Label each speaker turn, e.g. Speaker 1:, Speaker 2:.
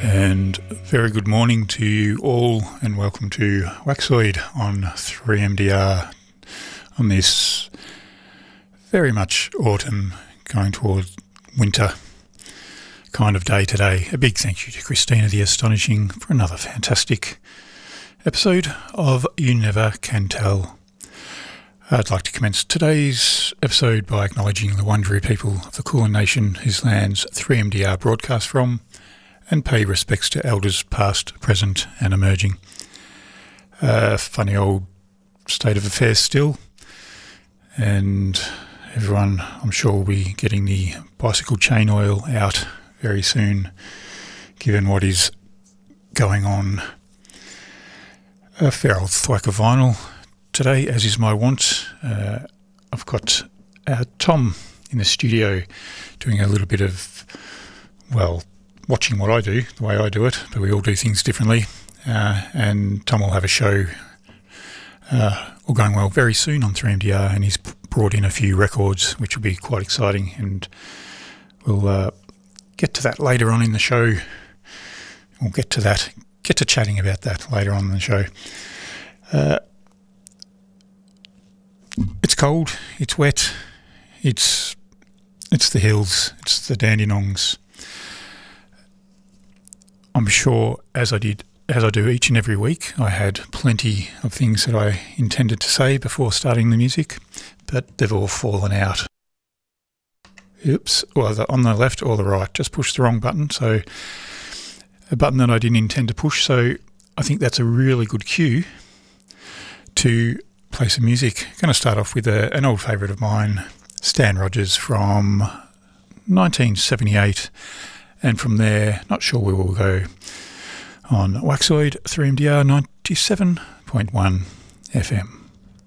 Speaker 1: And very good morning to you all, and welcome to Waxoid on 3MDR on this very much autumn going towards winter kind of day today. A big thank you to Christina the Astonishing for another fantastic episode of You Never Can Tell. I'd like to commence today's episode by acknowledging the Wurundjeri people of the Kulin Nation whose lands 3MDR broadcasts from, and pay respects to elders past, present and emerging. Funny old state of affairs still, and everyone I'm sure will be getting the bicycle chain oil out very soon given what is going on. A fair old thwack of vinyl today, as is my wont. I've got Tom in the studio doing a little bit of, watching what I do, the way I do it, but we all do things differently. And Tom will have a show all going well very soon on 3MDR, and he's brought in a few records which will be quite exciting, and we'll get to that later on in the show. We'll get to chatting about that later on in the show. It's cold, it's wet, it's the hills, it's the Dandenongs. I'm sure, as I do each and every week, I had plenty of things that I intended to say before starting the music, but they've all fallen out. Oops, well, on the left or the right, just pushed the wrong button, so a button that I didn't intend to push, so I think that's a really good cue to play some music. I'm going to start off with an old favourite of mine, Stan Rogers from 1978. And from there, not sure where we'll go on Waxoid 3MDR 97.1 FM.